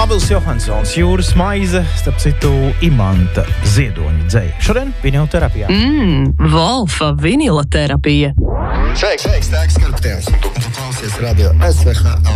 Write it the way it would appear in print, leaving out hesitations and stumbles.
Pāvils Johansons, Jūras maize, starp citu Imanta Ziedoņa dzeja. Šodien viniloterapijā. Volfa viniloterapija. Sveiks, Tēks Karptēns. Tu klausies radio SVH.